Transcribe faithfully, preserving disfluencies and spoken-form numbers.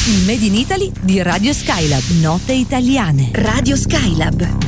Il Made in Italy di Radio Skylab. Note italiane. Radio Skylab.